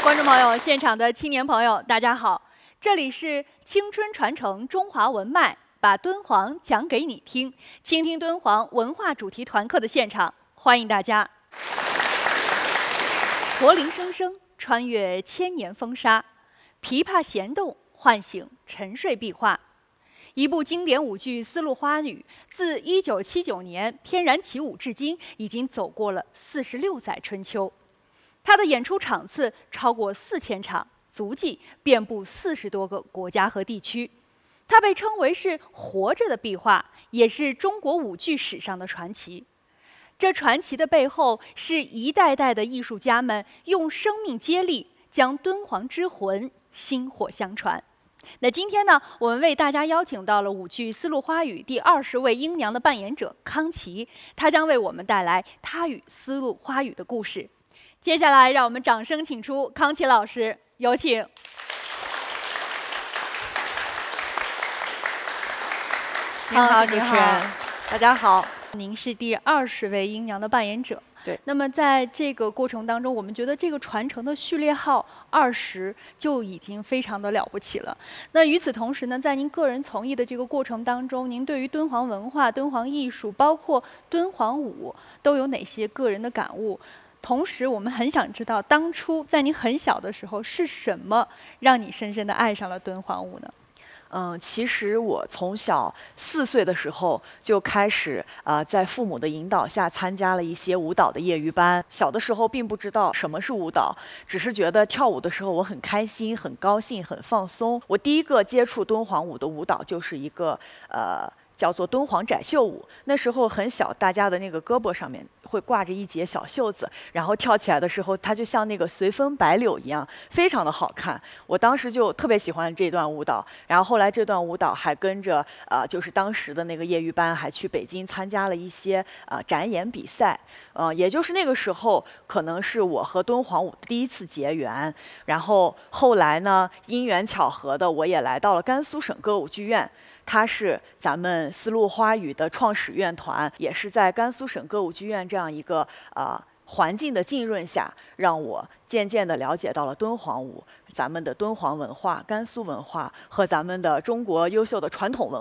观众朋友，现场的青年朋友，大家好，这里是青春传承中华文脉，把敦煌讲给你听，倾听敦煌文化主题团课的现场，欢迎大家。驼铃声声，穿越千年风沙，琵琶弦动，唤醒沉睡壁画。一部经典舞剧《丝路花语》，自1979年翩然起舞至今，已经走过了46载春秋。它的演出场次超过4000场，足迹遍布40多个国家和地区。它被称为是活着的壁画，也是中国舞剧史上的传奇。这传奇的背后，是一代代的艺术家们用生命接力，将敦煌之魂薪火相传。那今天呢，我们为大家邀请到了舞剧《丝路花语》第20位英娘的扮演者康琪，她将为我们带来她与丝路花语的故事。接下来，让我们掌声请出康琪老师，有请。 您好，主持人，大家好。 您是第20位英娘的扮演者。 对。 那么在这个过程当中，我们觉得这个传承的序列号20就已经非常的了不起了。那与此同时呢，在您个人从艺的这个过程当中，您对于敦煌文化、敦煌艺术，包括敦煌舞，都有哪些个人的感悟？同时，我们很想知道，当初在您很小的时候，是什么让你深深的爱上了敦煌舞呢？ 其实我从小4岁的时候就开始在父母的引导下参加了一些舞蹈的业余班。小的时候并不知道什么是舞蹈，只是觉得跳舞的时候我很开心、很高兴、很放松。我第一个接触敦煌舞的舞蹈就是一个叫做敦煌窄袖舞。那时候很小，大家的那个胳膊上面会挂着一节小袖子，然后跳起来的时候，它就像那个随风摆柳一样，非常的好看。我当时就特别喜欢这段舞蹈，然后后来这段舞蹈还跟着就是当时的那个业余班，还去北京参加了一些展演比赛。也就是那个时候，可能是我和敦煌舞第一次结缘。然后后来呢，因缘巧合的，我也来到了甘肃省歌舞剧院。它是咱们丝路花语的创始院团，也是在甘肃省歌舞剧院这样一个环境的浸润下，让我渐渐地了解到了敦煌舞，咱们的敦煌文化、甘肃文化和咱们的中国优秀的传统文化。